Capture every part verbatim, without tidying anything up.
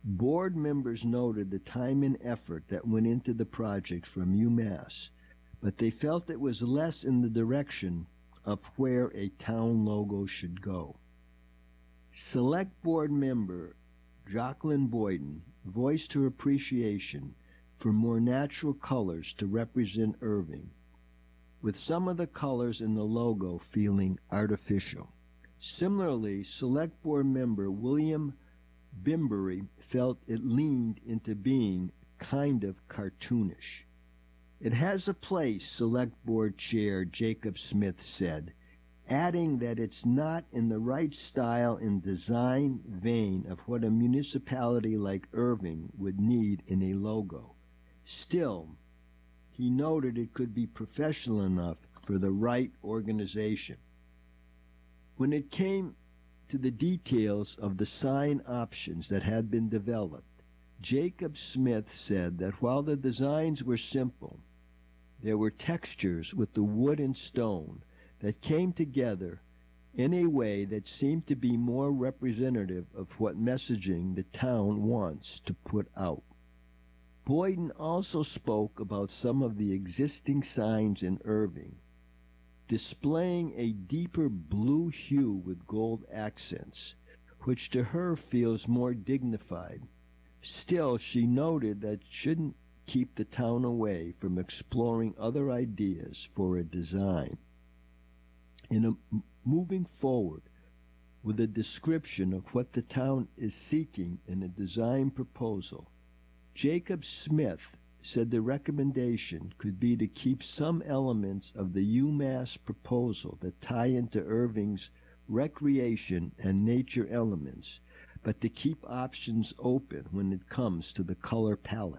Board members noted the time and effort that went into the project from UMass, but they felt it was less in the direction of where a town logo should go. Select Board member Jacqueline Boyden voiced her appreciation for more natural colors to represent Irving, with some of the colors in the logo feeling artificial. Similarly, Select Board member William Bimbury felt it leaned into being kind of cartoonish. It has a place, Select Board Chair Jacob Smith said, adding that it's not in the right style and design vein of what a municipality like Irving would need in a logo. Still, he noted it could be professional enough for the right organization. When it came to the details of the sign options that had been developed, Jacob Smith said that while the designs were simple, there were textures with the wood and stone that came together in a way that seemed to be more representative of what messaging the town wants to put out. Boyden also spoke about some of the existing signs in Irving, displaying a deeper blue hue with gold accents, which to her feels more dignified. Still, she noted that shouldn't keep the town away from exploring other ideas for a design. In a, moving forward with a description of what the town is seeking in a design proposal, Jacob Smith said the recommendation could be to keep some elements of the UMass proposal that tie into Irving's recreation and nature elements, but to keep options open when it comes to the color palette.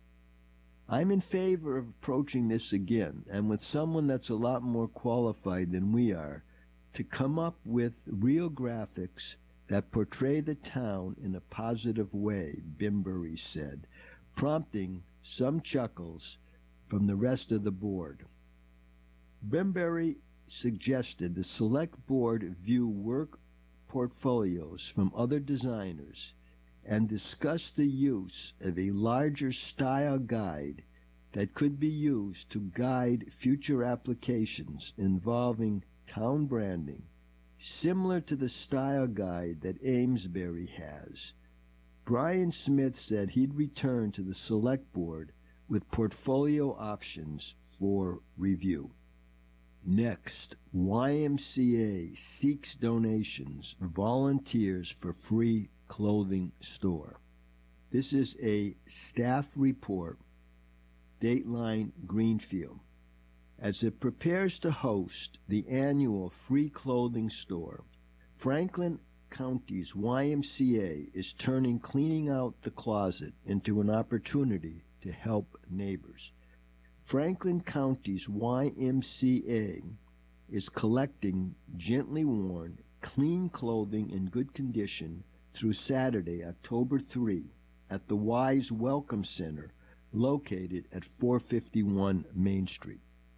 I'm in favor of approaching this again, and with someone that's a lot more qualified than we are, to come up with real graphics that portray the town in a positive way, Bimbury said, prompting some chuckles from the rest of the board. Bimbury suggested the Select Board view work portfolios from other designers and discuss the use of a larger style guide that could be used to guide future applications involving town branding, similar to the style guide that Amesbury has. Brian Smith said he'd return to the Select Board with portfolio options for review. Next, Y M C A seeks donations, volunteers for free clothing store. This is a staff report, Dateline Greenfield. As it prepares to host the annual free clothing store, Franklin County's Y M C A is turning cleaning out the closet into an opportunity to help neighbors. Franklin County's Y M C A is collecting gently worn, clean clothing in good condition through Saturday, October third, at the Wise Welcome Center located at four fifty-one Main Street.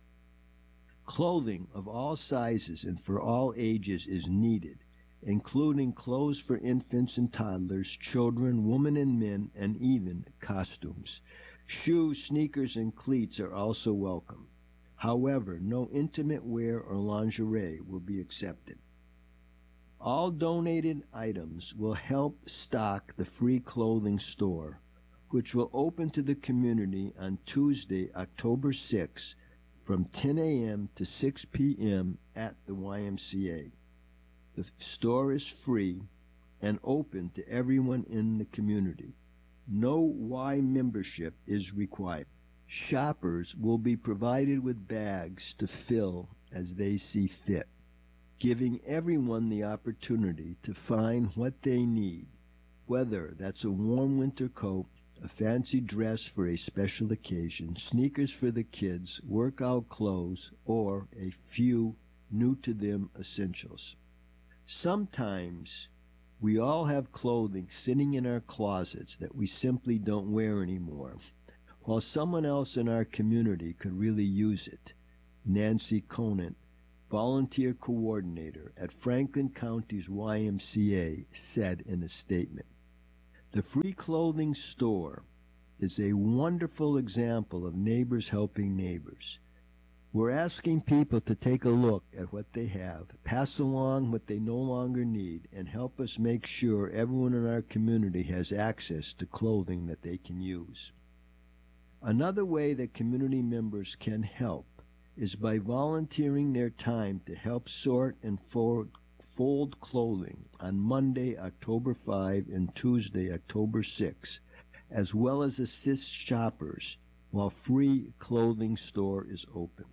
Clothing of all sizes and for all ages is needed, including clothes for infants and toddlers, children, women and men, and even costumes. Shoes, sneakers, and cleats are also welcome. However, no intimate wear or lingerie will be accepted. All donated items will help stock the free clothing store, which will open to the community on Tuesday, October sixth, from ten a m to six p m at the Y M C A. The store is free and open to everyone in the community. No Y membership is required. Shoppers will be provided with bags to fill as they see fit, giving everyone the opportunity to find what they need, whether that's a warm winter coat, a fancy dress for a special occasion, sneakers for the kids, workout clothes, or a few new-to-them essentials. Sometimes we all have clothing sitting in our closets that we simply don't wear anymore, while someone else in our community could really use it. Nancy Conant, volunteer coordinator at Franklin County's Y M C A, said in a statement. The free clothing store is a wonderful example of neighbors helping neighbors. We're asking people to take a look at what they have, pass along what they no longer need, and help us make sure everyone in our community has access to clothing that they can use. Another way that community members can help is by volunteering their time to help sort and fold, fold clothing on Monday, October fifth, and Tuesday, October sixth, as well as assist shoppers while free clothing store is open.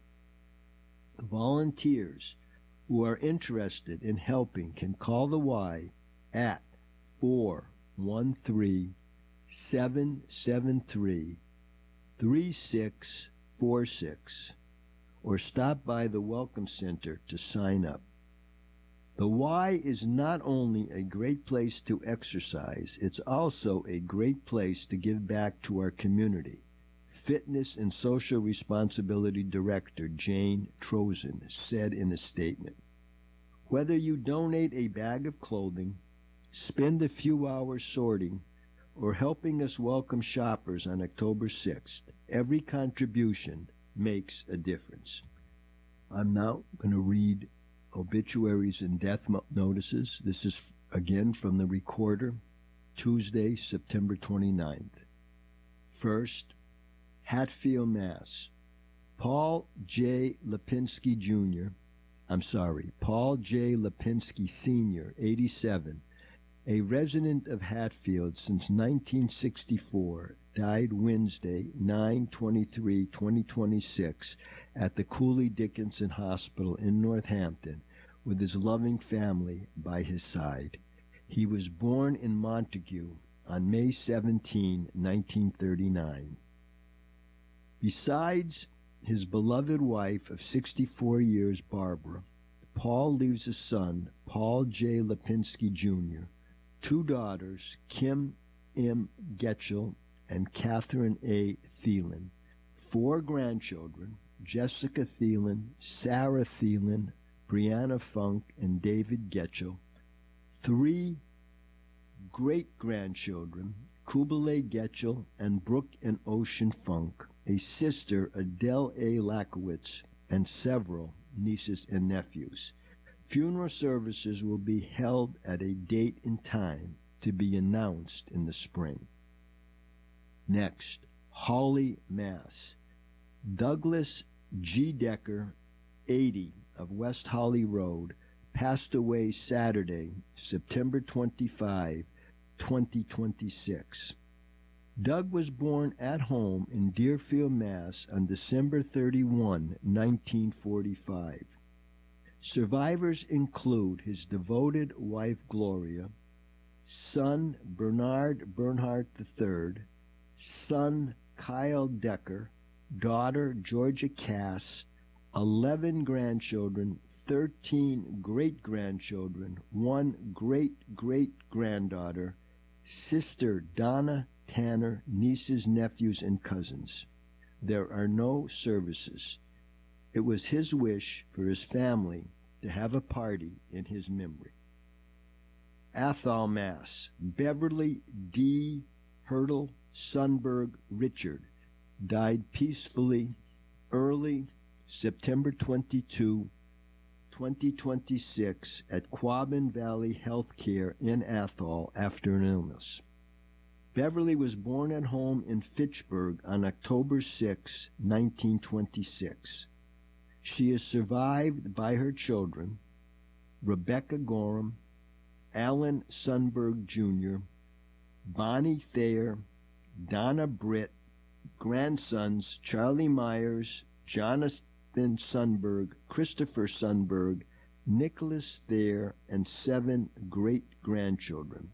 Volunteers who are interested in helping can call the Y at four one three, seven seven three, three six four six or stop by the Welcome Center to sign up. The Y is not only a great place to exercise, it's also a great place to give back to our community. Fitness and Social Responsibility Director Jane Trozen said in a statement, "Whether you donate a bag of clothing, spend a few hours sorting, or helping us welcome shoppers on October sixth, every contribution makes a difference." I'm now going to read obituaries and death notices. This is again from the Recorder, Tuesday, September twenty-ninth. First, Hatfield, Mass. Paul J. Lipinski Junior I'm sorry, Paul J. Lipinski Senior, eighty-seven, a resident of Hatfield since nineteen sixty-four, died Wednesday, nine twenty-three twenty twenty-six, at the Cooley Dickinson Hospital in Northampton with his loving family by his side. He was born in Montague on May seventeenth, nineteen thirty-nine. Besides his beloved wife of sixty-four years, Barbara, Paul leaves a son, Paul J. Lipinski Junior, two daughters, Kim M. Getchell and Catherine A. Thielen, four grandchildren, Jessica Thielen, Sarah Thielen, Brianna Funk, and David Getchell, three great-grandchildren, Kubalay Getchell and Brooke and Ocean Funk, a sister, Adele A. Lakowitz, and several nieces and nephews. Funeral services will be held at a date and time to be announced in the spring. Next, Hawley, Mass. Douglas G. Decker, eighty, of West Holly Road, passed away Saturday, September twenty-fifth, twenty twenty-six. Doug was born at home in Deerfield, Mass. On December thirty-first, nineteen forty-five. Survivors include his devoted wife Gloria, son Bernard Bernhardt the third, son Kyle Decker, daughter Georgia Cass, eleven grandchildren, thirteen great-grandchildren, one great-great-granddaughter, sister Donna Tanner, nieces, nephews, and cousins. There are no services. It was his wish for his family to have a party in his memory. Athol, Mass. Beverly D. Hurdle Sunberg Richard died peacefully early September twenty-second, twenty twenty-six at Quabbin Valley Healthcare in Athol after an illness. Beverly was born at home in Fitchburg on October sixth, nineteen twenty-six. She is survived by her children, Rebecca Gorham, Alan Sunberg Junior, Bonnie Thayer, Donna Britt, grandsons Charlie Myers, Jonathan Sunberg, Christopher Sunberg, Nicholas Thayer, and seven great-grandchildren.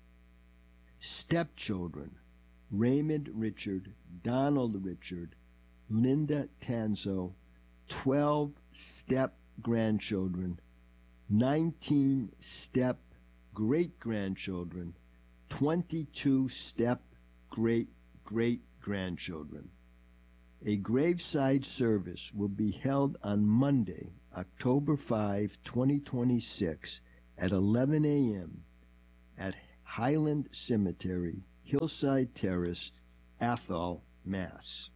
Stepchildren, Raymond Richard, Donald Richard, Linda Tanzo, twelve step-grandchildren, nineteen step-great-grandchildren, twenty-two step-great-great-grandchildren. A graveside service will be held on Monday, October fifth, twenty twenty-six at eleven a.m. at Highland Cemetery, Hillside Terrace, Athol, Mass.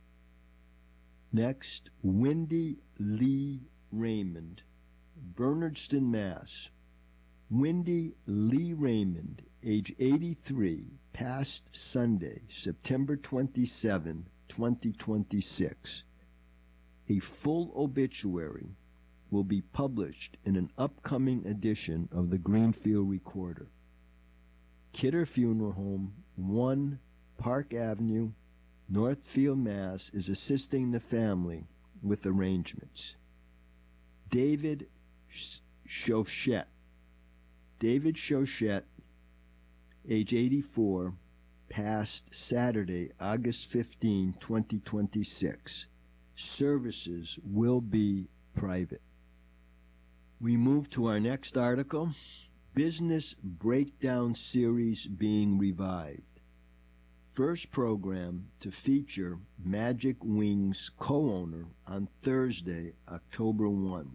Next, Wendy Lee Raymond, Bernardston, Mass. Wendy Lee Raymond, age eighty-three, passed Sunday, September twenty-seventh, twenty twenty-six. A full obituary will be published in an upcoming edition of the Greenfield Recorder. Kidder Funeral Home, one Park Avenue, Northfield, Mass. Is assisting the family with arrangements. David Chauchet. David Chauchet, age eighty-four, passed Saturday, August fifteenth, twenty twenty-six. Services will be private. We move to our next article. Business Breakdown Series being revived. First program to feature Magic Wings co-owner on Thursday, October first.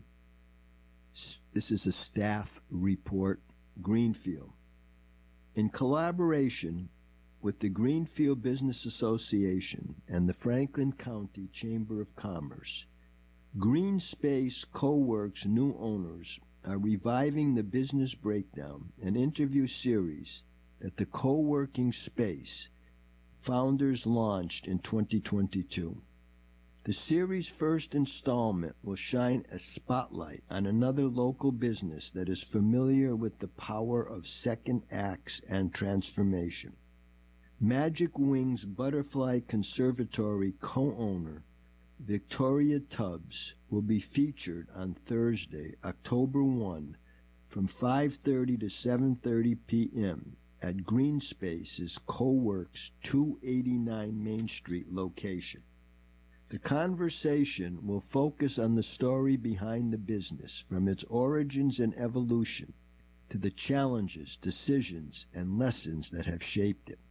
This is a staff report, Greenfield. In collaboration with the Greenfield Business Association and the Franklin County Chamber of Commerce, Green Space Co-work's new owners are reviving the Business Breakdown, an interview series that the co-working space founders launched in twenty twenty-two. The series' first installment will shine a spotlight on another local business that is familiar with the power of second acts and transformation. Magic Wings Butterfly Conservatory co-owner Victoria Tubbs will be featured on Thursday, October first, from five thirty to seven thirty p.m. at Green Space's Co-works two eighty-nine Main Street location. The conversation will focus on the story behind the business, from its origins and evolution to the challenges, decisions, and lessons that have shaped it.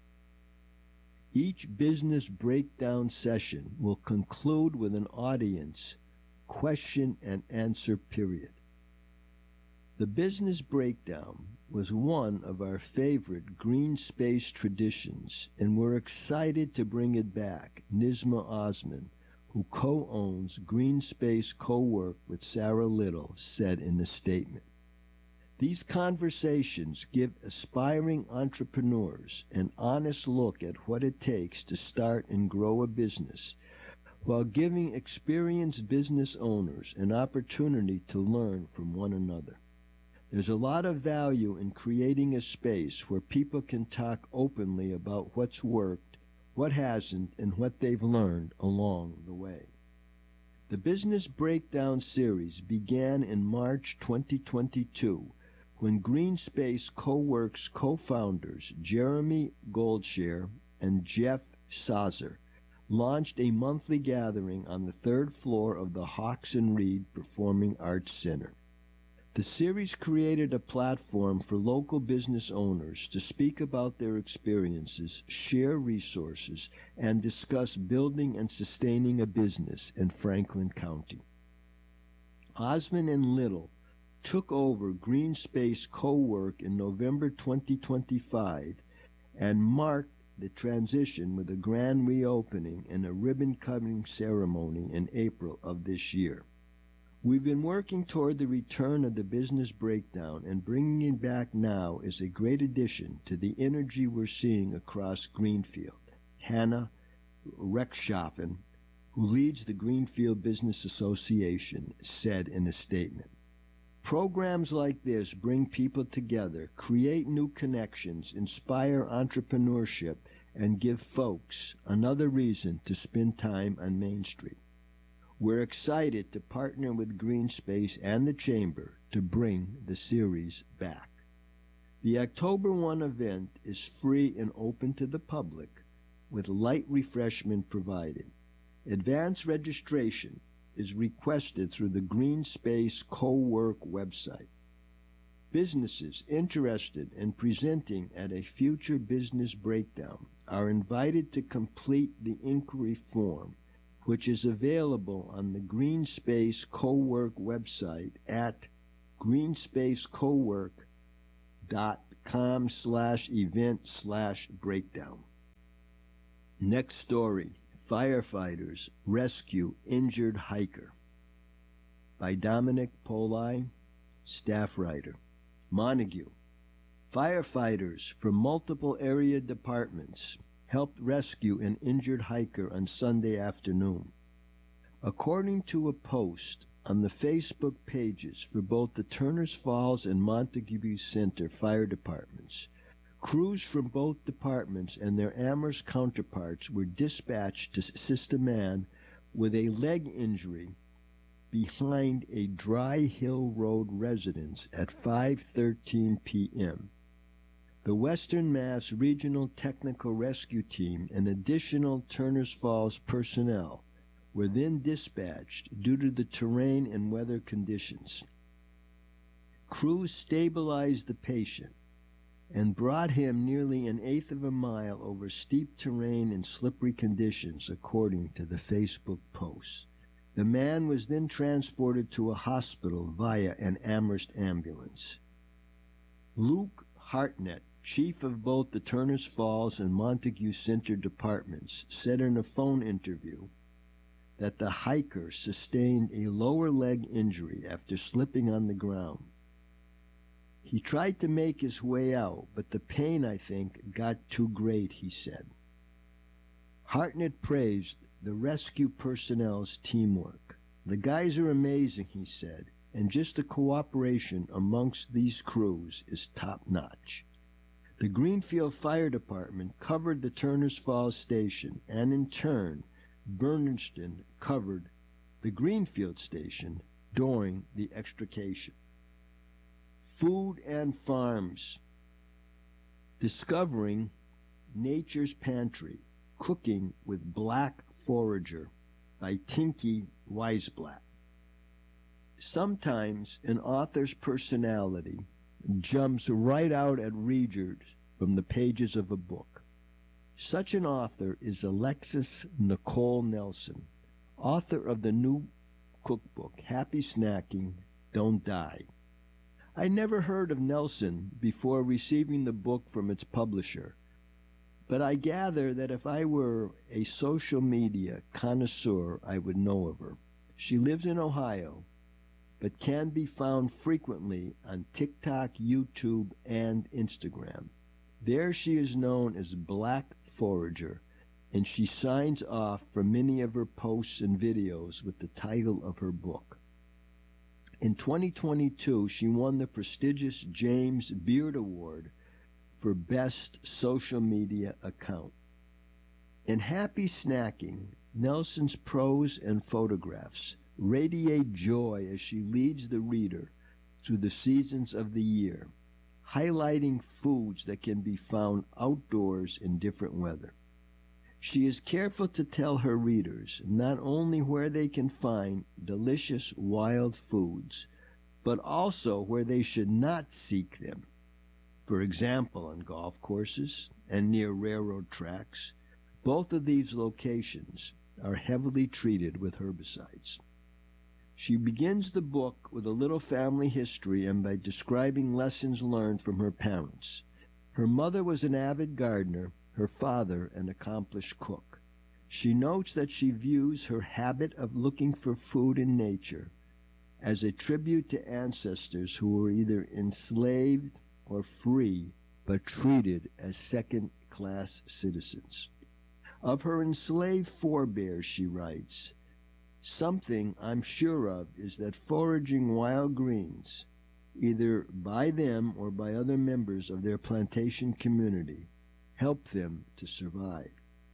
Each business breakdown session will conclude with an audience question and answer period. The business breakdown was one of our favorite Green Space traditions, and we're excited to bring it back, Nizma Osman, who co-owns Green Space Co-work with Sarah Little, said in a statement. These conversations give aspiring entrepreneurs an honest look at what it takes to start and grow a business, while giving experienced business owners an opportunity to learn from one another. There's a lot of value in creating a space where people can talk openly about what's worked, what hasn't, and what they've learned along the way. The Business Breakdown series began in March twenty twenty-two when Green Space Co-works co-founders Jeremy Goldshare and Jeff Sauzer launched a monthly gathering on the third floor of the Hawks and Reed Performing Arts Center. The series created a platform for local business owners to speak about their experiences, share resources, and discuss building and sustaining a business in Franklin County. Osman and Little took over Green Space Co-work in November twenty twenty-five and marked the transition with a grand reopening and a ribbon-cutting ceremony in April of this year. We've been working toward the return of the Business Breakdown, and bringing it back now is a great addition to the energy we're seeing across Greenfield. Hannah Rechtschaffen, who leads the Greenfield Business Association, said in a statement. Programs like this bring people together, create new connections, inspire entrepreneurship, and give folks another reason to spend time on Main Street. We're excited to partner with Green Space and the Chamber to bring the series back. The October first event is free and open to the public, with light refreshment provided. Advance registration is requested through the Green Space Co-work website. Businesses interested in presenting at a future Business Breakdown are invited to complete the inquiry form, which is available on the Green Space Co-work website at greenspacecowork dot com slash event slash breakdown. Next story, firefighters rescue injured hiker. By Dominic Poli, staff writer. Montague. Firefighters from multiple area departments helped rescue an injured hiker on Sunday afternoon. According to a post on the Facebook pages for both the Turners Falls and Montague Center fire departments, crews from both departments and their Amherst counterparts were dispatched to assist a man with a leg injury behind a Dry Hill Road residence at five thirteen p m The Western Mass Regional Technical Rescue Team and additional Turners Falls personnel were then dispatched due to the terrain and weather conditions. Crews stabilized the patient and brought him nearly an eighth of a mile over steep terrain and slippery conditions, according to the Facebook post. The man was then transported to a hospital via an Amherst ambulance. Luke Hartnett, chief of both the Turners Falls and Montague Center departments, said in a phone interview that the hiker sustained a lower leg injury after slipping on the ground. He tried to make his way out, but the pain, I think, got too great, he said. Hartnett praised the rescue personnel's teamwork. The guys are amazing, he said, and just the cooperation amongst these crews is top-notch. The Greenfield Fire Department covered the Turners Falls station, and in turn, Bernardston covered the Greenfield station during the extrication. Food and Farms. Discovering Nature's Pantry, Cooking with Black Forager by Tinky Weisblatt. Sometimes an author's personality jumps right out at readers from the pages of a book. Such an author is Alexis Nicole Nelson, author of the new cookbook, Happy Snacking, Don't Die. I never heard of Nelson before receiving the book from its publisher, but I gather that if I were a social media connoisseur, I would know of her. She lives in Ohio, but can be found frequently on TikTok, YouTube, and Instagram. There she is known as Black Forager, and she signs off for many of her posts and videos with the title of her book. In twenty twenty-two, she won the prestigious James Beard Award for Best Social Media Account. In Happy Snacking, Nelson's prose and photographs radiate joy as she leads the reader through the seasons of the year, highlighting foods that can be found outdoors in different weather. She is careful to tell her readers not only where they can find delicious wild foods, but also where they should not seek them. For example, on golf courses and near railroad tracks, both of these locations are heavily treated with herbicides. She begins the book with a little family history and by describing lessons learned from her parents. Her mother was an avid gardener, her father an accomplished cook. She notes that she views her habit of looking for food in nature as a tribute to ancestors who were either enslaved or free, but treated as second-class citizens. Of her enslaved forebears, she writes, "Something I'm sure of is that foraging wild greens, either by them or by other members of their plantation community, help them to survive."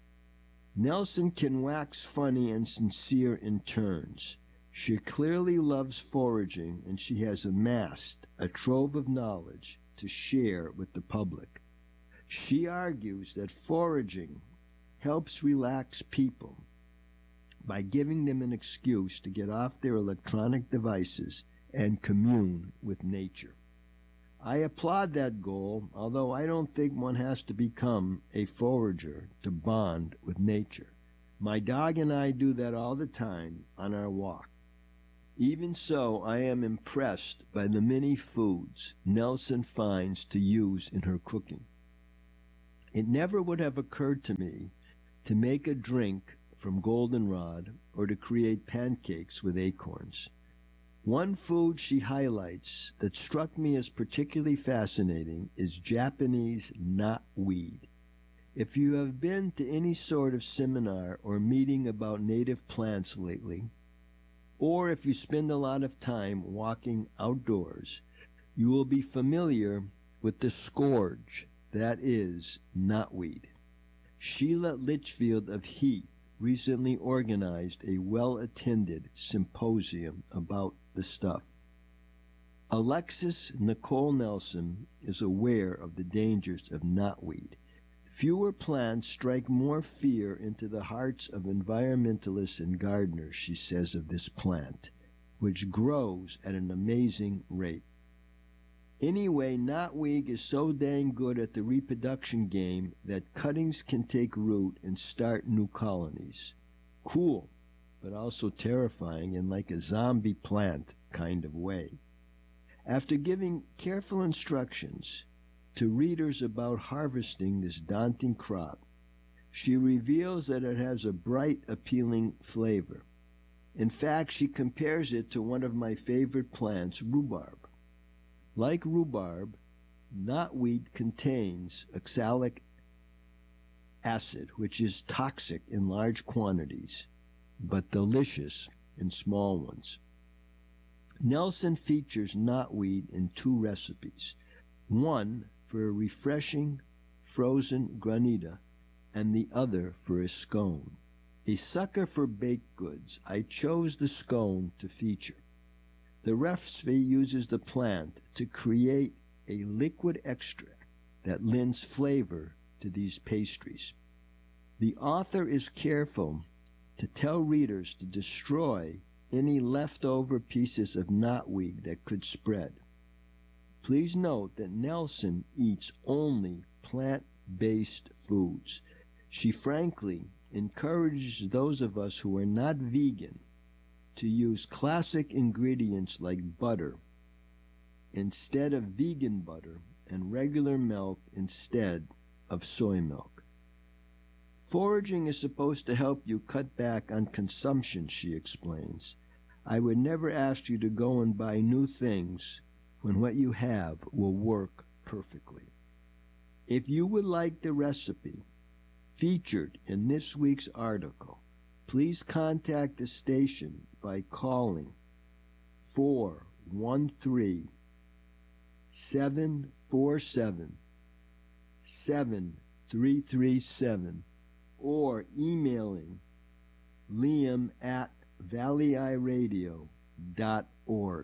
Nelson can wax funny and sincere in turns. She clearly loves foraging, and she has amassed a trove of knowledge to share with the public. She argues that foraging helps relax people by giving them an excuse to get off their electronic devices and commune with nature. I applaud that goal, although I don't think one has to become a forager to bond with nature. My dog and I do that all the time on our walk. Even so, I am impressed by the many foods Nelson finds to use in her cooking. It never would have occurred to me to make a drink from goldenrod or to create pancakes with acorns. One food she highlights that struck me as particularly fascinating is Japanese knotweed. If you have been to any sort of seminar or meeting about native plants lately, or if you spend a lot of time walking outdoors, you will be familiar with the scourge that is knotweed. Sheila Litchfield of Heath recently organized a well-attended symposium about the stuff. Alexis Nicole Nelson is aware of the dangers of knotweed. Fewer plants strike more fear into the hearts of environmentalists and gardeners, she says of this plant, which grows at an amazing rate. Anyway, knotweed is so dang good at the reproduction game that cuttings can take root and start new colonies. Cool, but also terrifying in like a zombie plant kind of way. After giving careful instructions to readers about harvesting this daunting crop, she reveals that it has a bright, appealing flavor. In fact, she compares it to one of my favorite plants, rhubarb. Like rhubarb, knotweed contains oxalic acid, which is toxic in large quantities, but delicious in small ones. Nelson features knotweed in two recipes, one for a refreshing frozen granita and the other for a scone. A sucker for baked goods, I chose the scone to feature. The recipe uses the plant to create a liquid extract that lends flavor to these pastries. The author is careful to tell readers to destroy any leftover pieces of knotweed that could spread. Please note that Nelson eats only plant-based foods. She frankly encourages those of us who are not vegan to use classic ingredients like butter instead of vegan butter and regular milk instead of soy milk. Foraging is supposed to help you cut back on consumption, she explains. I would never ask you to go and buy new things when what you have will work perfectly. If you would like the recipe featured in this week's article, please contact the station by calling four one three, seven four seven, seven three three seven or emailing liam at valley i radio dot org.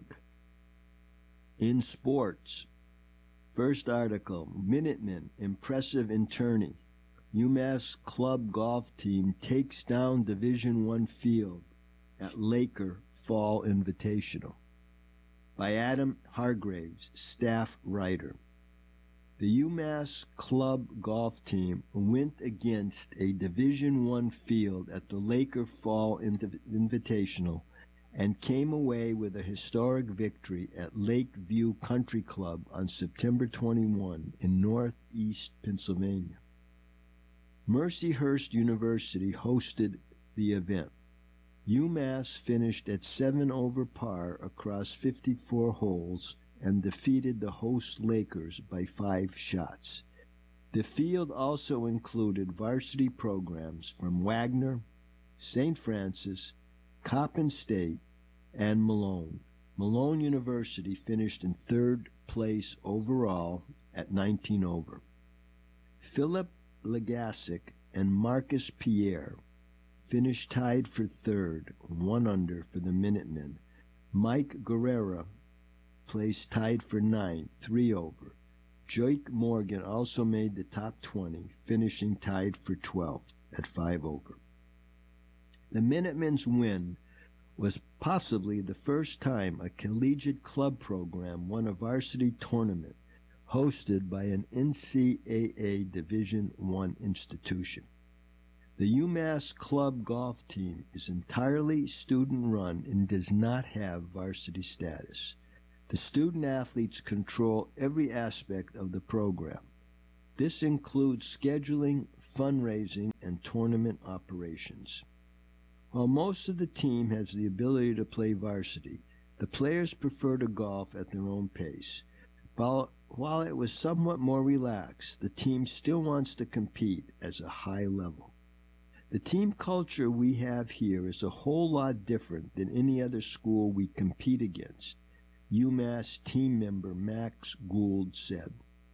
In sports, first article, Minutemen, impressive in tourney. UMass club golf team takes down Division One field at Laker Fall Invitational. By Adam Hargraves, staff writer. The UMass club golf team went against a Division One field at the Laker Fall Invitational and came away with a historic victory at Lakeview Country Club on September twenty-first in northeast Pennsylvania. Mercyhurst University hosted the event. UMass finished at seven over par across fifty-four holes and defeated the host Lakers by five shots. The field also included varsity programs from Wagner, Saint Francis, Coppin State, and Malone. Malone University finished in third place overall at nineteen over. Philip Legasic and Marcus Pierre finished tied for third, one under for the Minutemen. Mike Guerrera placed tied for ninth, three over. Jake Morgan also made the top twenty, finishing tied for twelfth at five over. The Minutemen's win was possibly the first time a collegiate club program won a varsity tournament hosted by an N C double A Division One institution. The UMass Club golf team is entirely student-run and does not have varsity status. The student athletes control every aspect of the program. This includes scheduling, fundraising, and tournament operations. While most of the team has the ability to play varsity, the players prefer to golf at their own pace. While, while it was somewhat more relaxed, the team still wants to compete at a high level. The team culture we have here is a whole lot different than any other school we compete against, UMass team member Max Gould said,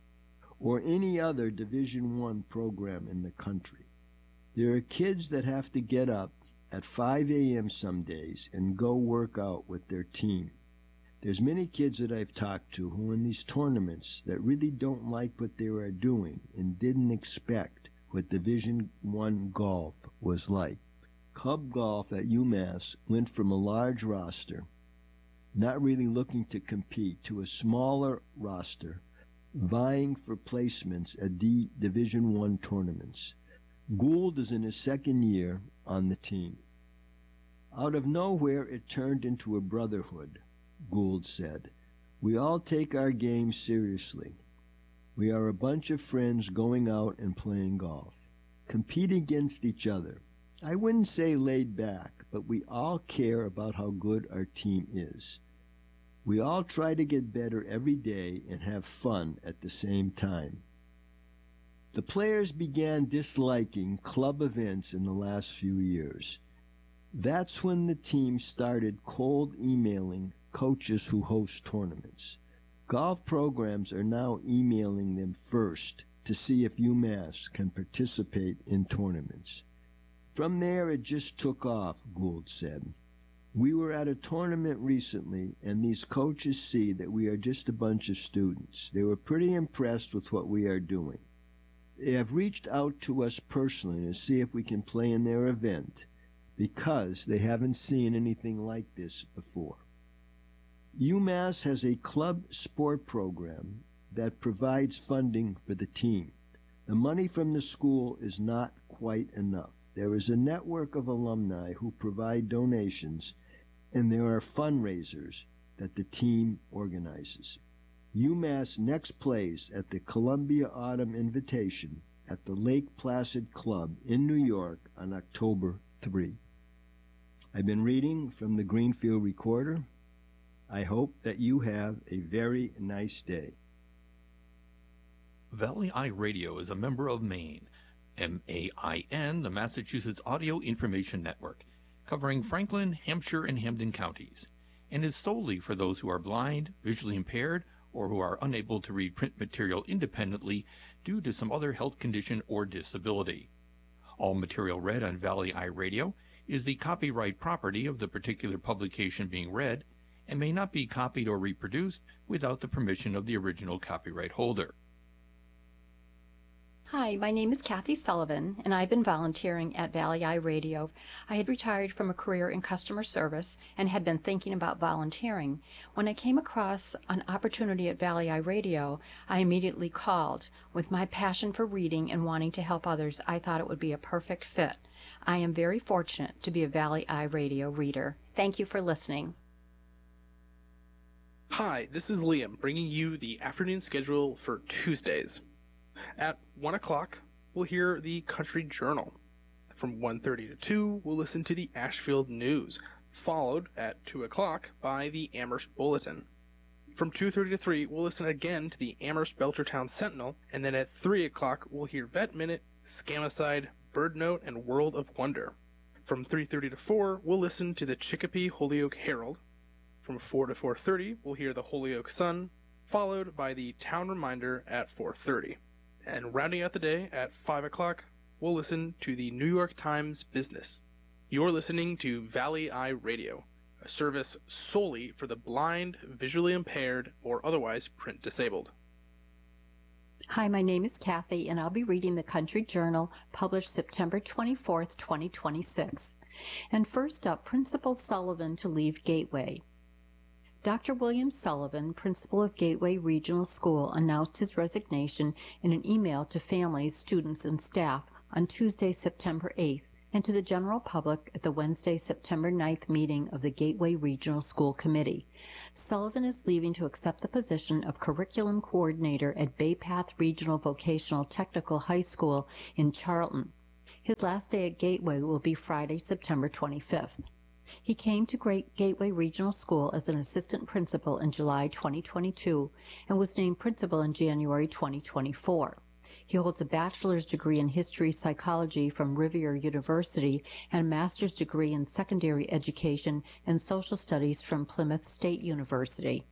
or any other Division One program in the country. There are kids that have to get up at five a.m. some days and go work out with their team. There's many kids that I've talked to who in these tournaments that really don't like what they are doing and didn't expect what Division One golf was like. Club golf at UMass went from a large roster, not really looking to compete, to a smaller roster, vying for placements at the Division One tournaments. Gould is in his second year on the team. Out of nowhere, it turned into a brotherhood, Gould said. We all take our game seriously. We are a bunch of friends going out and playing golf. Compete against each other. I wouldn't say laid back, but we all care about how good our team is. We all try to get better every day and have fun at the same time. The players began disliking club events in the last few years. That's when the team started cold emailing coaches who host tournaments. Golf programs are now emailing them first to see if UMass can participate in tournaments. From there, it just took off, Gould said. We were at a tournament recently, and these coaches see that we are just a bunch of students. They were pretty impressed with what we are doing. They have reached out to us personally to see if we can play in their event because they haven't seen anything like this before. UMass has a club sport program that provides funding for the team. The money from the school is not quite enough. There is a network of alumni who provide donations, and there are fundraisers that the team organizes. UMass next plays at the Columbia Autumn Invitation at the Lake Placid Club in New York on October third. I've been reading from the Greenfield Recorder. I hope that you have a very nice day. Valley Eye Radio is a member of MAIN, M A I N, the Massachusetts Audio Information Network, covering Franklin, Hampshire, and Hampden counties, and is solely for those who are blind, visually impaired, or who are unable to read print material independently due to some other health condition or disability. All material read on Valley Eye Radio is the copyright property of the particular publication being read and may not be copied or reproduced without the permission of the original copyright holder. Hi, my name is Kathy Sullivan, and I've been volunteering at Valley Eye Radio. I had retired from a career in customer service and had been thinking about volunteering. When I came across an opportunity at Valley Eye Radio, I immediately called. With my passion for reading and wanting to help others, I thought it would be a perfect fit. I am very fortunate to be a Valley Eye Radio reader. Thank you for listening. Hi, this is Liam, bringing you the afternoon schedule for Tuesdays. At one o'clock, we'll hear the Country Journal. From one thirty to two, we'll listen to the Ashfield News, followed at two o'clock by the Amherst Bulletin. From two thirty to three, we'll listen again to the Amherst Belchertown Sentinel, and then at three o'clock, we'll hear Vet Minute, Scamicide, Bird Note, and World of Wonder. From three thirty to four, we'll listen to the Chicopee Holyoke Herald. From four to four thirty, we'll hear the Holyoke Sun, followed by the Town Reminder at four thirty. And rounding out the day at five o'clock, we'll listen to the New York Times Business. You're listening to Valley Eye Radio, a service solely for the blind, visually impaired, or otherwise print disabled. Hi, my name is Kathy, and I'll be reading the Country Journal, published September twenty-fourth, twenty twenty-six. And first up, Principal Sullivan to leave Gateway. Doctor William Sullivan, principal of Gateway Regional School, announced his resignation in an email to families, students, and staff on Tuesday, September eighth, and to the general public at the Wednesday, September ninth meeting of the Gateway Regional School Committee. Sullivan is leaving to accept the position of Curriculum Coordinator at Bay Path Regional Vocational Technical High School in Charlton. His last day at Gateway will be Friday, September twenty-fifth. He came to Great Gateway Regional School as an assistant principal in July twenty twenty-two and was named principal in January twenty twenty-four. He holds a bachelor's degree in history psychology from Rivier University and a master's degree in secondary education and social studies from Plymouth State University.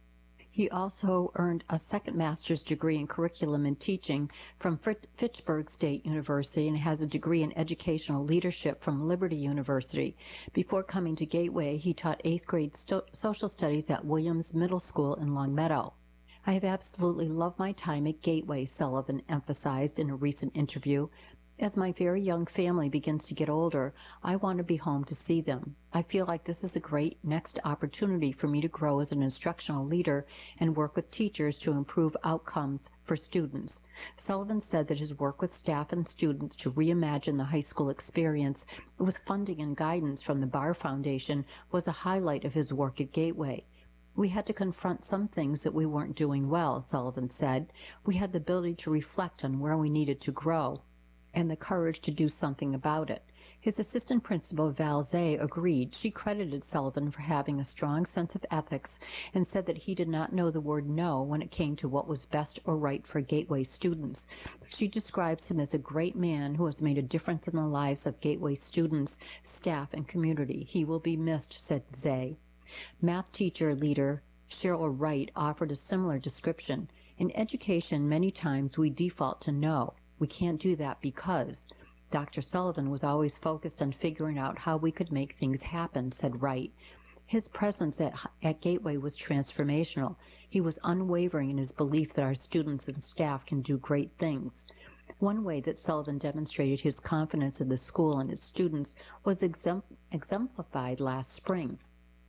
He also earned a second master's degree in curriculum and teaching from Fitchburg State University and has a degree in educational leadership from Liberty University. Before coming to Gateway, he taught eighth grade sto- social studies at Williams Middle School in Longmeadow. I have absolutely loved my time at Gateway, Sullivan emphasized in a recent interview. As my very young family begins to get older, I want to be home to see them. I feel like this is a great next opportunity for me to grow as an instructional leader and work with teachers to improve outcomes for students. Sullivan said that his work with staff and students to reimagine the high school experience with funding and guidance from the Barr Foundation was a highlight of his work at Gateway. We had to confront some things that we weren't doing well, Sullivan said. We had the ability to reflect on where we needed to grow and the courage to do something about it. His assistant principal, Val Zay, agreed. She credited Sullivan for having a strong sense of ethics and said that he did not know the word no when it came to what was best or right for Gateway students. She describes him as a great man who has made a difference in the lives of Gateway students, staff, and community. He will be missed, said Zay. Math teacher leader Cheryl Wright offered a similar description. In education, many times we default to no. We can't do that because. Doctor Sullivan was always focused on figuring out how we could make things happen, said Wright. His presence at, at Gateway was transformational. He was unwavering in his belief that our students and staff can do great things. One way that Sullivan demonstrated his confidence in the school and its students was exempl- exemplified last spring,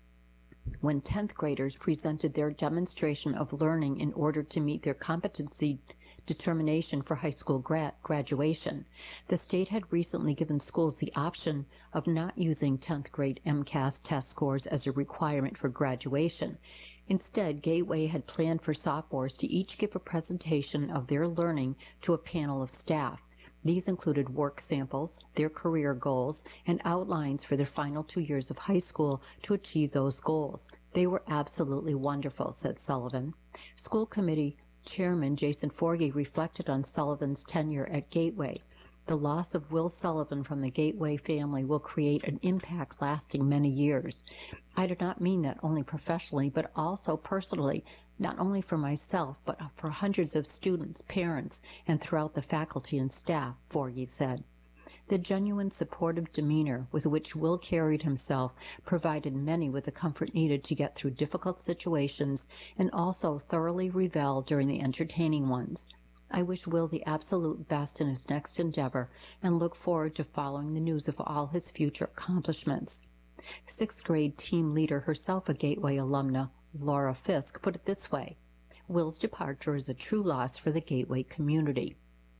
when tenth graders presented their demonstration of learning in order to meet their competency determination for high school gra- graduation. The state had recently given schools the option of not using tenth grade MCAS test scores as a requirement for graduation. Instead, Gateway had planned for sophomores to each give a presentation of their learning to a panel of staff. These included work samples, their career goals, and outlines for their final two years of high school to achieve those goals. They were absolutely wonderful, said Sullivan. School committee chairman Jason Forgey reflected on Sullivan's tenure at Gateway. The loss of Will Sullivan from the Gateway family will create an impact lasting many years. I do not mean that only professionally, but also personally, not only for myself, but for hundreds of students, parents, and throughout the faculty and staff, Forgey said. The genuine supportive demeanor with which Will carried himself provided many with the comfort needed to get through difficult situations and also thoroughly revel during the entertaining ones. I wish Will the absolute best in his next endeavor and look forward to following the news of all his future accomplishments. Sixth grade team leader, herself a Gateway alumna, Laura Fisk, put it this way: Will's departure is a true loss for the Gateway community.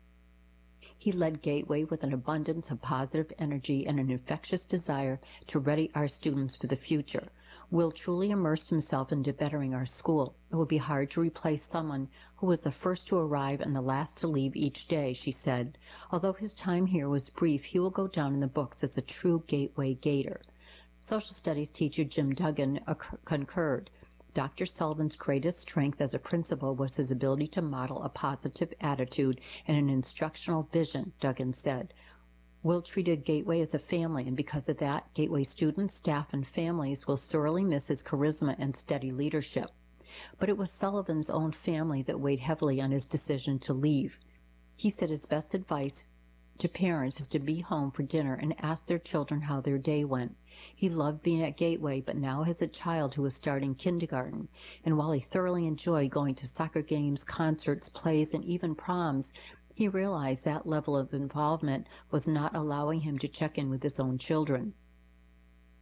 He led Gateway with an abundance of positive energy and an infectious desire to ready our students for the future. Will truly immersed himself into bettering our school. It would be hard to replace someone who was the first to arrive and the last to leave each day, she said. Although his time here was brief, he will go down in the books as a true Gateway Gator. Social studies teacher Jim Duggan concurred. Doctor Sullivan's greatest strength as a principal was his ability to model a positive attitude and an instructional vision, Duggan said. Will treated Gateway as a family, and because of that, Gateway students, staff, and families will sorely miss his charisma and steady leadership. But it was Sullivan's own family that weighed heavily on his decision to leave. He said his best advice to parents is to be home for dinner and ask their children how their day went. He loved being at Gateway, but now has a child who is starting kindergarten, and while he thoroughly enjoyed going to soccer games, concerts, plays, and even proms, he realized that level of involvement was not allowing him to check in with his own children.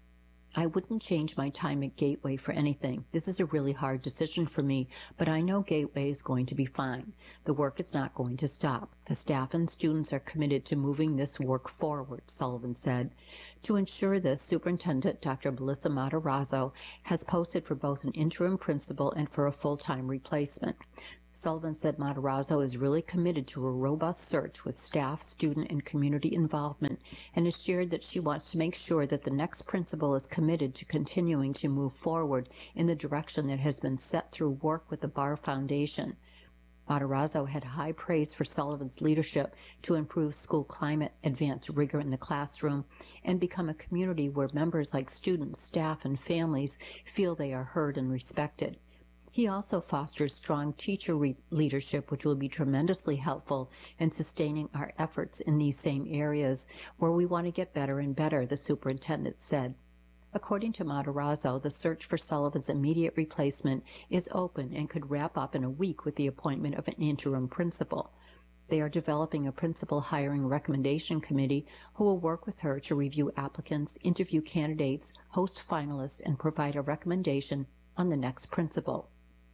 I wouldn't change my time at Gateway for anything. This is a really hard decision for me, but I know Gateway is going to be fine. The work is not going to stop. The staff and students are committed to moving this work forward, Sullivan said. To ensure this, Superintendent Doctor Melissa Matarazzo has posted for both an interim principal and for a full-time replacement. Sullivan said Matarazzo is really committed to a robust search with staff, student, and community involvement, and has shared that she wants to make sure that the next principal is committed to continuing to move forward in the direction that has been set through work with the Barr Foundation. Matarazzo had high praise for Sullivan's leadership to improve school climate, advance rigor in the classroom, and become a community where members like students, staff, and families feel they are heard and respected. He also fosters strong teacher re- leadership, which will be tremendously helpful in sustaining our efforts in these same areas where we want to get better and better, the superintendent said. According to Matarazzo, the search for Sullivan's immediate replacement is open and could wrap up in a week with the appointment of an interim principal. They are developing a principal hiring recommendation committee who will work with her to review applicants, interview candidates, host finalists, and provide a recommendation on the next principal.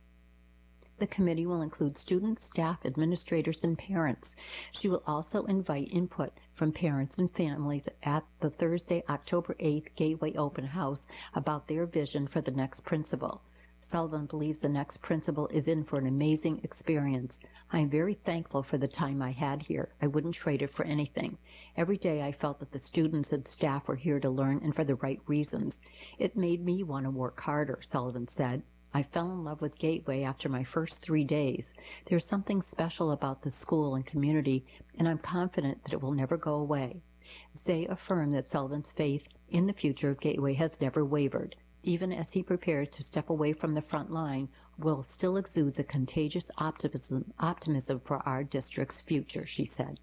The committee will include students, staff, administrators, and parents. She will also invite input from parents and families at the Thursday, October eighth Gateway Open House about their vision for the next principal. Sullivan believes the next principal is in for an amazing experience. I am very thankful for the time I had here. I wouldn't trade it for anything. Every day I felt that the students and staff were here to learn and for the right reasons. It made me want to work harder, Sullivan said. I fell in love with Gateway after my first three days. There's something special about the school and community, and I'm confident that it will never go away. Zay affirmed that Sullivan's faith in the future of Gateway has never wavered. Even as he prepares to step away from the front line, Will still exudes a contagious optimism, optimism for our district's future, she said.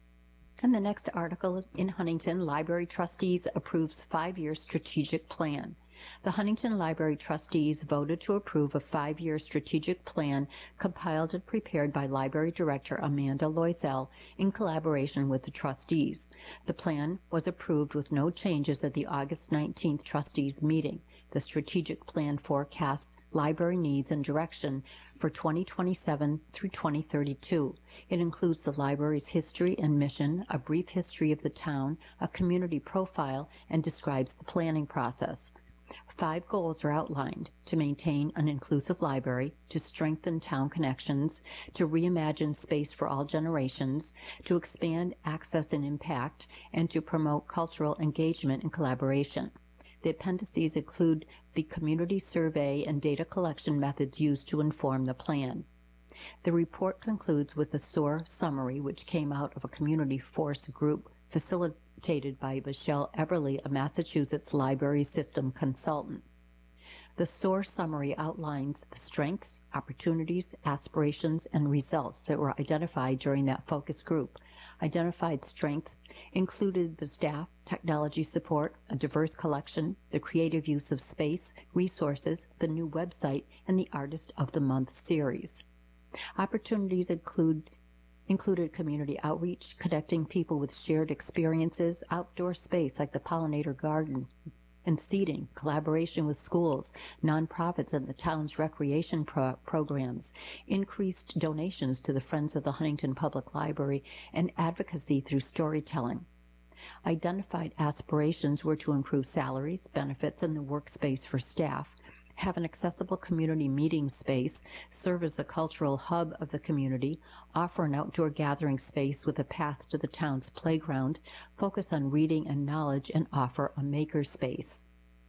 And the next article in Huntington, Library Trustees approves five-year strategic plan. The Huntington Library Trustees voted to approve a five-year strategic plan compiled and prepared by Library Director Amanda Loisel in collaboration with the trustees. The plan was approved with no changes at the August nineteenth trustees meeting. The strategic plan forecasts library needs and direction for twenty twenty-seven through twenty thirty-two. It includes the library's history and mission, a brief history of the town, a community profile, and describes the planning process. Five goals are outlined: to maintain an inclusive library, to strengthen town connections, to reimagine space for all generations, to expand access and impact, and to promote cultural engagement and collaboration. The appendices include the community survey and data collection methods used to inform the plan. The report concludes with a S O A R summary, which came out of a community force group facilitated by Michelle Everly, a Massachusetts library system consultant. The S O A R summary outlines the strengths, opportunities, aspirations, and results that were identified during that focus group. Identified strengths included the staff, technology support, a diverse collection, the creative use of space, resources, the new website, and the Artist of the Month series. Opportunities include included community outreach, connecting people with shared experiences, outdoor space like the pollinator garden, and seating, collaboration with schools, nonprofits, and the town's recreation pro programs, increased donations to the Friends of the Huntington Public Library, and advocacy through storytelling. Identified aspirations were to improve salaries, benefits, and the workspace for staff, have an accessible community meeting space, serve as the cultural hub of the community, offer an outdoor gathering space with a path to the town's playground, focus on reading and knowledge, and offer a maker space.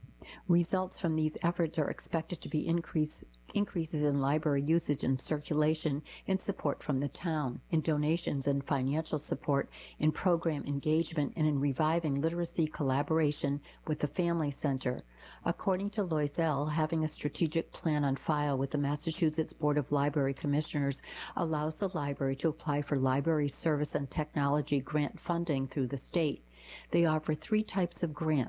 Results from these efforts are expected to be increase, increases in library usage and circulation, in support from the town, in donations and financial support, in program engagement, and in reviving literacy collaboration with the Family Center. According to Loisel, having a strategic plan on file with the Massachusetts Board of Library Commissioners allows the library to apply for library service and technology grant funding through the state. They offer three types of grants: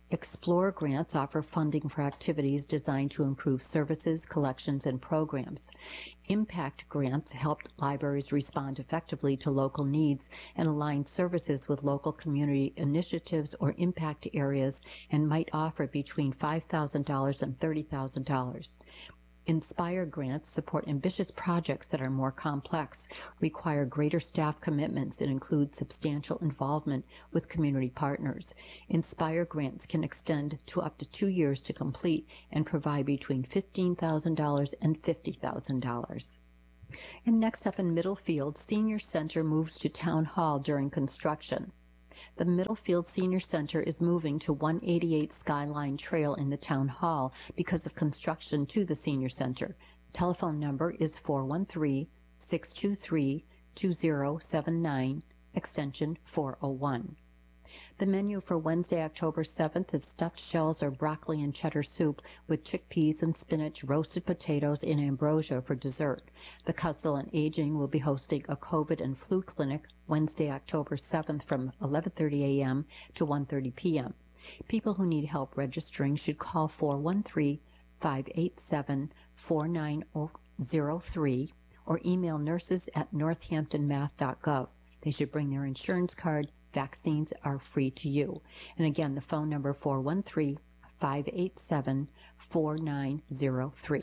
Explore grants offer funding for activities designed to improve services, collections, and programs. Impact grants help libraries respond effectively to local needs and align services with local community initiatives or impact areas and might offer between five thousand dollars and thirty thousand dollars. Inspire grants support ambitious projects that are more complex, require greater staff commitments, and include substantial involvement with community partners. Inspire grants can extend to up to two years to complete and provide between fifteen thousand dollars and fifty thousand dollars. And next up in Middlefield, Senior Center moves to Town Hall during construction. The Middlefield Senior Center is moving to one eighty-eight Skyline Trail in the Town Hall because of construction to the Senior Center. The telephone number is four one three, six two three, two zero seven nine, extension four oh one. The menu for Wednesday, October seventh is stuffed shells or broccoli and cheddar soup with chickpeas and spinach, roasted potatoes, and ambrosia for dessert. The Council on Aging will be hosting a COVID and flu clinic Wednesday, October seventh from eleven thirty a m to one thirty p m People who need help registering should call four one three, five eight seven, four nine zero three or email nurses at northampton mass dot gov. They should bring their insurance card. Vaccines are free to you. And again, the phone number four one three, five eight seven, four nine zero three.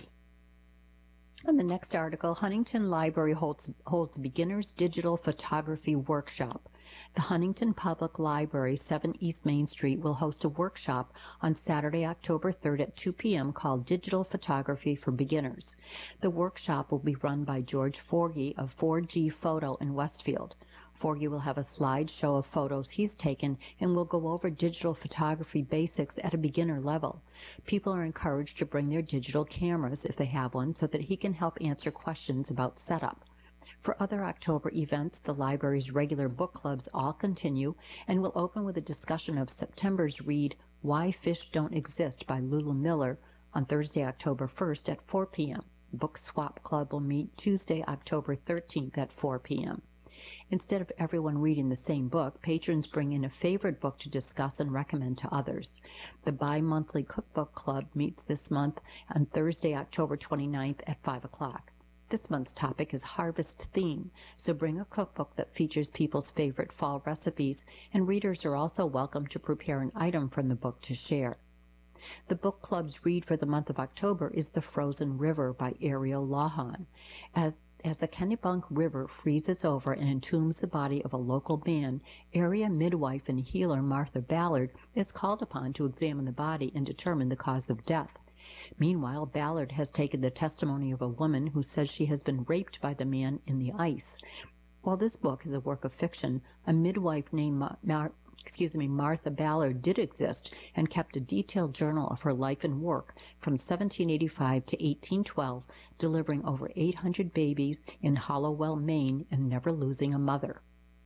On the next article, Huntington Library holds, holds Beginner's Digital Photography Workshop. The Huntington Public Library, seven East Main Street, will host a workshop on Saturday, October third at two p m called Digital Photography for Beginners. The workshop will be run by George Forgy of four G Photo in Westfield. Forgy will have a slideshow of photos he's taken and will go over digital photography basics at a beginner level. People are encouraged to bring their digital cameras if they have one so that he can help answer questions about setup. For other October events, the library's regular book clubs all continue and will open with a discussion of September's read Why Fish Don't Exist by Lula Miller on Thursday, October first at four p m Book Swap Club will meet Tuesday, October thirteenth at four p m Instead of everyone reading the same book, patrons bring in a favorite book to discuss and recommend to others. The bi-monthly Cookbook Club meets this month on Thursday, October twenty-ninth at five o'clock. This month's topic is Harvest Theme, so bring a cookbook that features people's favorite fall recipes, and readers are also welcome to prepare an item from the book to share. The book club's read for the month of October is The Frozen River by Ariel Lawhon. As As the Kennebunk River freezes over and entombs the body of a local man, area midwife and healer Martha Ballard is called upon to examine the body and determine the cause of death. Meanwhile, Ballard has taken the testimony of a woman who says she has been raped by the man in the ice. While this book is a work of fiction, a midwife named Mar- Mar- excuse me, Martha Ballard did exist and kept a detailed journal of her life and work from seventeen eighty-five to eighteen twelve, delivering over eight hundred babies in Hollowell, Maine, and never losing a mother.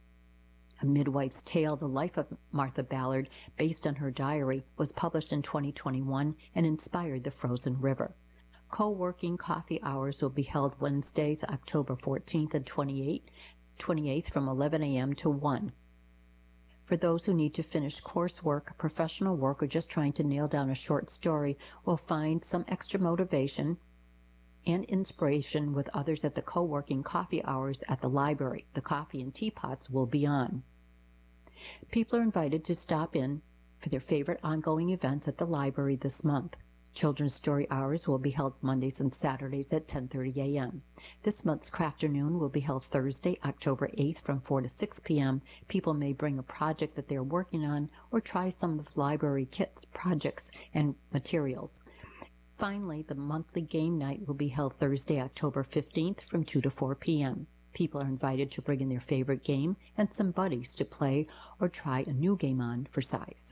A Midwife's Tale, The Life of Martha Ballard, based on her diary, was published in twenty twenty-one and inspired The Frozen River. Co-working coffee hours will be held Wednesdays, October fourteenth and twenty-eighth from eleven a m to one. For those who need to finish coursework, professional work, or just trying to nail down a short story, will find some extra motivation and inspiration with others at the co-working coffee hours at the library. The coffee and teapots will be on. People are invited to stop in for their favorite ongoing events at the library this month. Children's Story Hours will be held Mondays and Saturdays at ten thirty a m This month's Crafternoon will be held Thursday, October eighth from four to six p m People may bring a project that they're working on or try some of the library kits, projects, and materials. Finally, the monthly game night will be held Thursday, October fifteenth from two to four p m People are invited to bring in their favorite game and some buddies to play or try a new game on for size.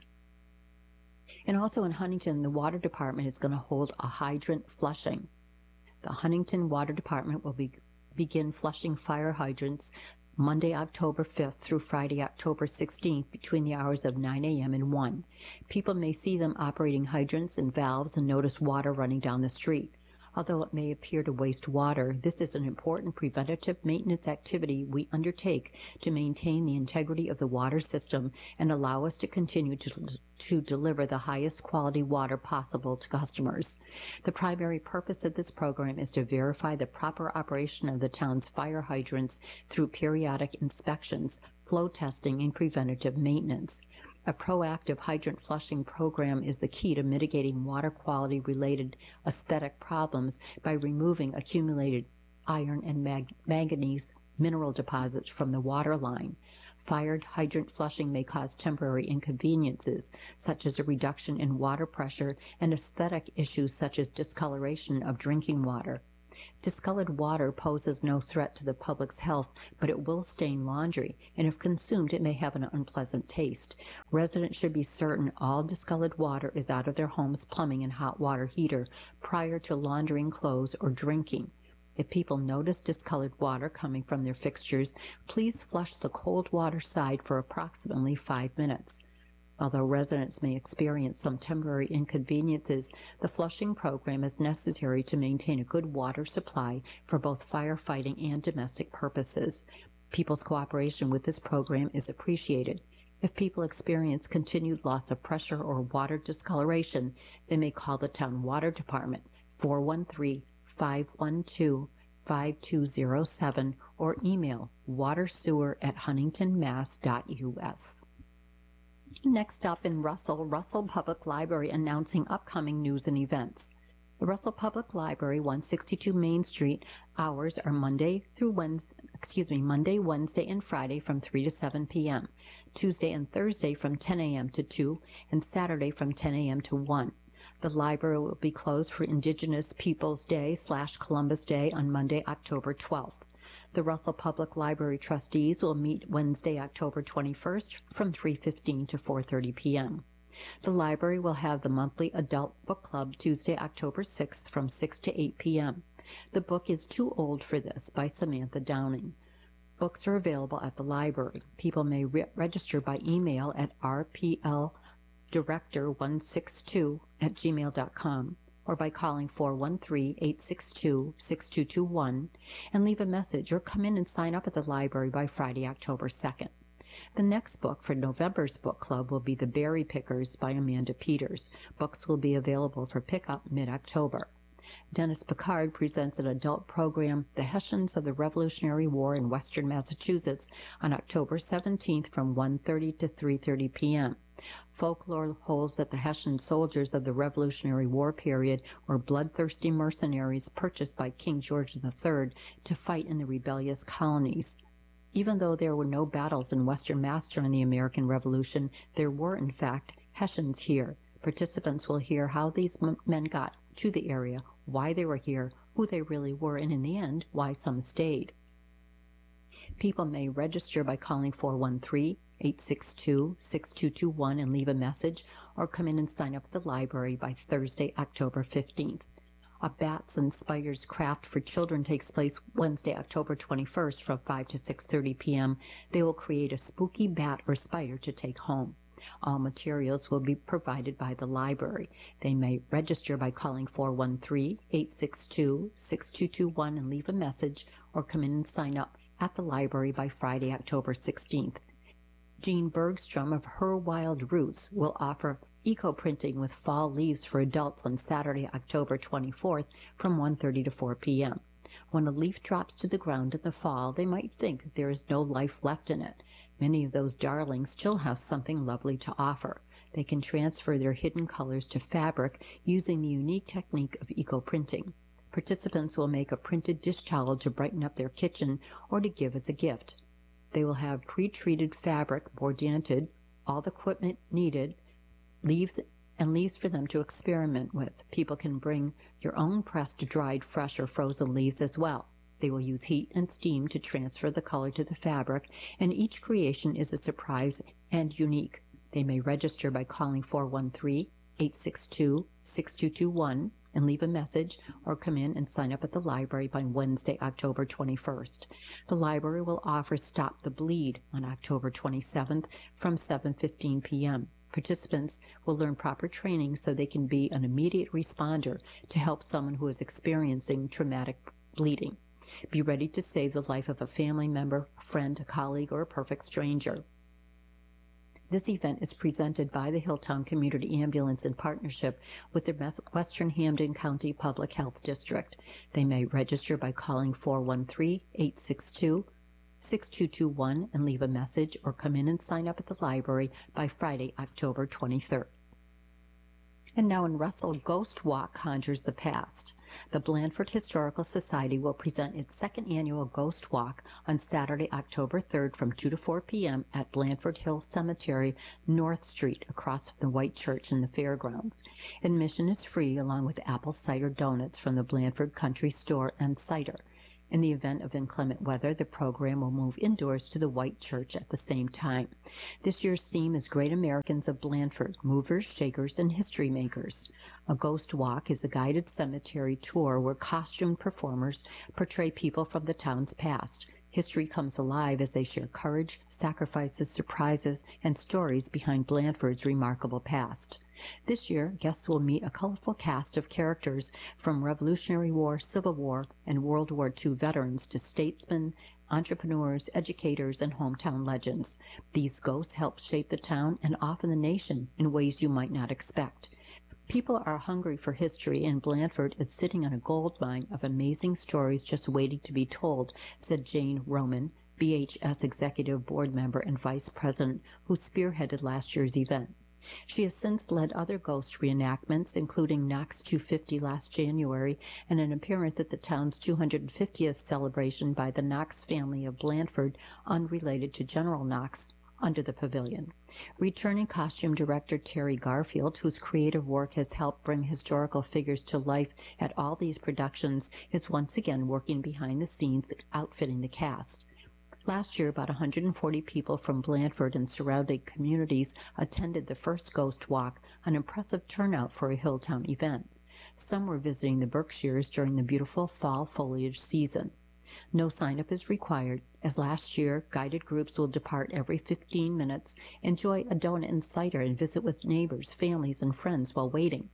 And also in Huntington, the Water Department is going to hold a hydrant flushing. The Huntington Water Department will be, begin flushing fire hydrants Monday, October fifth through Friday, October sixteenth between the hours of nine a m and one. People may see them operating hydrants and valves and notice water running down the street. Although it may appear to waste water, this is an important preventative maintenance activity we undertake to maintain the integrity of the water system and allow us to continue to, to deliver the highest quality water possible to customers. The primary purpose of this program is to verify the proper operation of the town's fire hydrants through periodic inspections, flow testing, and preventative maintenance. A proactive hydrant flushing program is the key to mitigating water quality related aesthetic problems by removing accumulated iron and mag- manganese mineral deposits from the water line. Fired hydrant flushing may cause temporary inconveniences, such as a reduction in water pressure and aesthetic issues such as discoloration of drinking water. Discolored water poses no threat to the public's health, but it will stain laundry, and if consumed, it may have an unpleasant taste. Residents should be certain all discolored water is out of their home's plumbing and hot water heater prior to laundering clothes or drinking. If people notice discolored water coming from their fixtures, please flush the cold water side for approximately five minutes. Although residents may experience some temporary inconveniences, the flushing program is necessary to maintain a good water supply for both firefighting and domestic purposes. People's cooperation with this program is appreciated. If people experience continued loss of pressure or water discoloration, they may call the town water department four one three, five one two, five two zero seven or email watersewer at huntington mass dot u s. Next up in Russell, Russell Public Library announcing upcoming news and events. The Russell Public Library, one sixty-two Main Street, hours are Monday through Wednesday, excuse me, Monday, Wednesday, and Friday from three to seven p m, Tuesday and Thursday from ten a m to two, and Saturday from ten a m to one. The library will be closed for Indigenous Peoples Day slash Columbus Day on Monday, October twelfth. The Russell Public Library trustees will meet Wednesday, October twenty-first from three fifteen to four thirty p m The library will have the monthly adult book club Tuesday, October sixth from six to eight p m The book is Too Old for This by Samantha Downing. Books are available at the library. People may re- register by email at r p l director one six two at gmail dot com. or by calling four one three, eight six two, six two two one and leave a message or come in and sign up at the library by Friday, October second. The next book for November's book club will be The Berry Pickers by Amanda Peters. Books will be available for pickup mid-October. Dennis Picard presents an adult program, The Hessians of the Revolutionary War in Western Massachusetts, on October seventeenth from one thirty to three thirty p m Folklore holds that the Hessian soldiers of the Revolutionary War period were bloodthirsty mercenaries purchased by King George the Third to fight in the rebellious colonies. Even though there were no battles in Western Mass during the American Revolution, there were, in fact, Hessians here. Participants will hear how these m- men got to the area, why they were here, who they really were, and in the end, why some stayed. People may register by calling four one three, eight six two, six two two one and leave a message, or come in and sign up at the library by Thursday, October fifteenth. A Bats and Spiders Craft for Children takes place Wednesday, October twenty-first from five to six thirty p m They will create a spooky bat or spider to take home. All materials will be provided by the library. They may register by calling four one three, eight six two, six two two one and leave a message, or come in and sign up at the library by Friday, October sixteenth. Jean Bergstrom of Her Wild Roots will offer eco-printing with fall leaves for adults on Saturday, October twenty-fourth from one thirty to four p m When a leaf drops to the ground in the fall, they might think there is no life left in it. Many of those darlings still have something lovely to offer. They can transfer their hidden colors to fabric using the unique technique of eco-printing. Participants will make a printed dish towel to brighten up their kitchen or to give as a gift. They will have pre-treated fabric, bordanted, all the equipment needed, leaves and leaves for them to experiment with. People can bring your own pressed, dried, fresh, or frozen leaves as well. They will use heat and steam to transfer the color to the fabric, and each creation is a surprise and unique. They may register by calling four one three, eight six two, six two two one and leave a message, or come in and sign up at the library by Wednesday, October twenty-first. The library will offer Stop the Bleed on October twenty-seventh from seven fifteen p m Participants will learn proper training so they can be an immediate responder to help someone who is experiencing traumatic bleeding. Be ready to save the life of a family member, a friend, a colleague, or a perfect stranger. This event is presented by the Hilltown Community Ambulance in partnership with the Western Hampden County Public Health District. They may register by calling four one three, eight six two, six two two one and leave a message, or come in and sign up at the library by Friday, October twenty-third. And now in Russell, Ghost Walk conjures the past. The Blandford Historical Society will present its second annual Ghost Walk on Saturday, October third from two to four p m at Blandford Hill Cemetery, North Street, across from the White Church in the fairgrounds. Admission is free, along with apple cider donuts from the Blandford Country Store and Cider. In the event of inclement weather, the program will move indoors to the White Church at the same time. This year's theme is Great Americans of Blandford, Movers, Shakers, and History Makers. A ghost walk is a guided cemetery tour where costumed performers portray people from the town's past. History comes alive as they share courage, sacrifices, surprises, and stories behind Blandford's remarkable past. This year, guests will meet a colorful cast of characters from Revolutionary War, Civil War, and World War Two veterans to statesmen, entrepreneurs, educators, and hometown legends. These ghosts help shape the town and often the nation in ways you might not expect. People are hungry for history, and Blandford is sitting on a gold mine of amazing stories just waiting to be told, said Jane Roman, B H S Executive Board Member and Vice President, who spearheaded last year's event. She has since led other ghost reenactments, including Knox two fifty last January and an appearance at the town's two hundred fiftieth celebration by the Knox family of Blandford, unrelated to General Knox, under the pavilion. Returning costume director Terry Garfield, whose creative work has helped bring historical figures to life at all these productions, is once again working behind the scenes outfitting the cast. Last year, about one hundred forty people from Blandford and surrounding communities attended the first Ghost Walk, an impressive turnout for a Hilltown event. Some were visiting the Berkshires during the beautiful fall foliage season. No sign-up is required. As last year, guided groups will depart every fifteen minutes, enjoy a donut and cider, and visit with neighbors, families, and friends while waiting.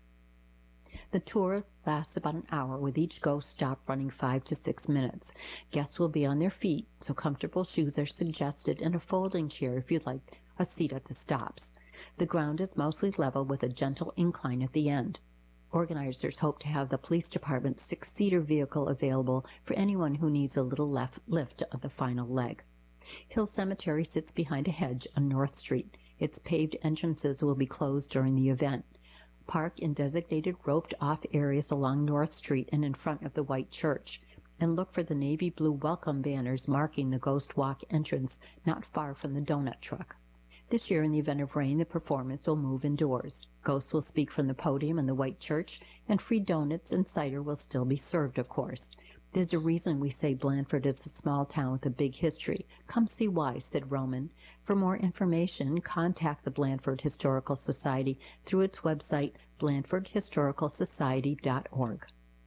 The tour lasts about an hour, with each ghost stop running five to six minutes. Guests will be on their feet, so comfortable shoes are suggested, and a folding chair if you'd like a seat at the stops. The ground is mostly level with a gentle incline at the end. Organizers hope to have the police department's six-seater vehicle available for anyone who needs a little left lift of the final leg. Hill Cemetery sits behind a hedge on North Street. Its paved entrances will be closed during the event. Park in designated roped-off areas along North Street and in front of the White Church, and look for the navy blue welcome banners marking the Ghost Walk entrance not far from the donut truck. This year, in the event of rain, the performance will move indoors. Ghosts will speak from the podium in the White Church, and free donuts and cider will still be served, of course. There's a reason we say Blandford is a small town with a big history. Come see why, said Roman. For more information, contact the Blandford Historical Society through its website, blandford historical society dot org.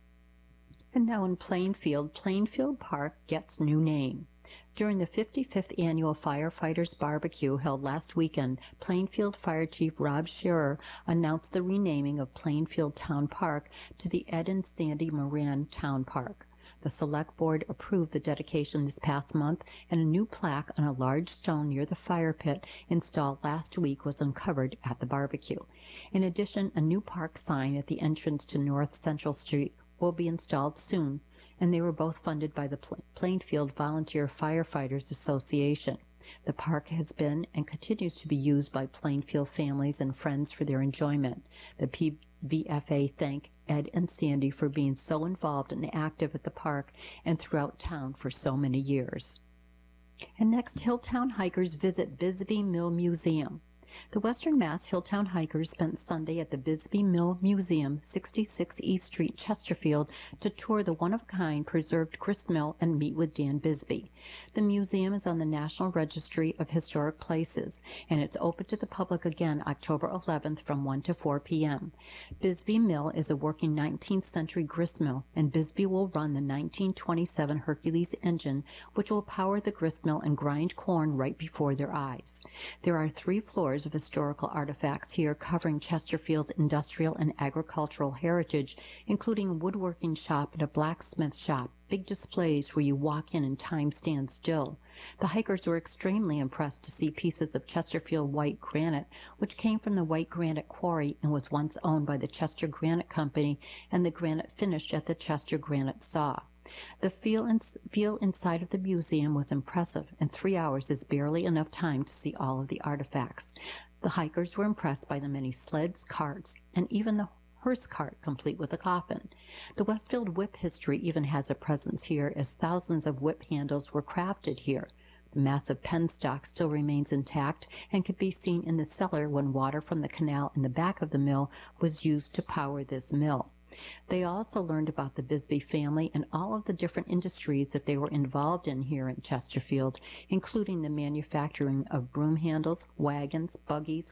And now in Plainfield, Plainfield Park gets new name. During the fifty-fifth Annual Firefighters Barbecue held last weekend, Plainfield Fire Chief Rob Scherer announced the renaming of Plainfield Town Park to the Ed and Sandy Moran Town Park. The Select Board approved the dedication this past month, and a new plaque on a large stone near the fire pit installed last week was uncovered at the barbecue. In addition, a new park sign at the entrance to North Central Street will be installed soon, and they were both funded by the Plainfield Volunteer Firefighters Association. The park has been and continues to be used by Plainfield families and friends for their enjoyment. The P V F A thank Ed and Sandy for being so involved and active at the park and throughout town for so many years. And next, Hilltown hikers visit Bisbee Mill Museum. The Western Mass Hilltown hikers spent Sunday at the Bisbee Mill Museum, sixty-six East Street, Chesterfield, to tour the one-of-a-kind preserved grist mill and meet with Dan Bisbee. The museum is on the National Registry of Historic Places, and it's open to the public again October eleventh from one to four p m Bisbee Mill is a working nineteenth century grist mill, and Bisbee will run the nineteen twenty-seven Hercules engine, which will power the grist mill and grind corn right before their eyes. There are three floors of historical artifacts here covering Chesterfield's industrial and agricultural heritage, including a woodworking shop and a blacksmith shop, big displays where you walk in and time stands still. The hikers were extremely impressed to see pieces of Chesterfield white granite, which came from the White Granite Quarry and was once owned by the Chester Granite Company, and the granite finished at the Chester Granite Saw. The feel, in, feel inside of the museum was impressive, and three hours is barely enough time to see all of the artifacts. The hikers were impressed by the many sleds, carts, and even the hearse cart complete with a coffin. The Westfield whip history even has a presence here, as thousands of whip handles were crafted here. The massive penstock still remains intact and can be seen in the cellar when water from the canal in the back of the mill was used to power this mill. They also learned about the Bisbee family and all of the different industries that they were involved in here in Chesterfield, including the manufacturing of broom handles, wagons, buggies,